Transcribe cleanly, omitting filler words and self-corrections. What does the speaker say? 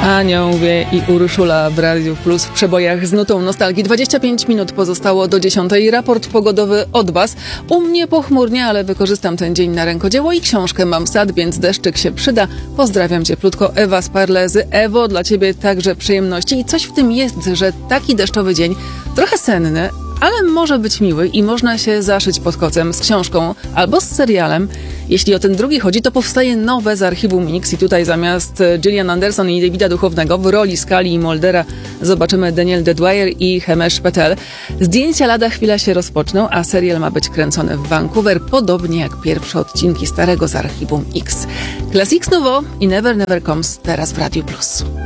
Aniołowie i Urszula w Radiu Plus w przebojach z nutą nostalgii. 25 minut pozostało do 10. Raport pogodowy od Was. U mnie pochmurnie, ale wykorzystam ten dzień na rękodzieło i książkę mam w sad, więc deszczyk się przyda. Pozdrawiam cieplutko, Ewa z Parlezy. Ewo, dla Ciebie także przyjemności. I coś w tym jest, że taki deszczowy dzień, trochę senny, ale może być miły i można się zaszyć pod kocem z książką albo z serialem. Jeśli o ten drugi chodzi, to powstaje nowe z archiwum Mix i tutaj zamiast Gillian Anderson i Davida Duchownego w roli Scully i Muldera zobaczymy Danielle Deadwyler i Himesh Patel. Zdjęcia lada chwila się rozpoczną, a serial ma być kręcony w Vancouver, podobnie jak pierwsze odcinki starego z archiwum X. Classics Nouveau i Never Never Comes teraz w Radiu Plus.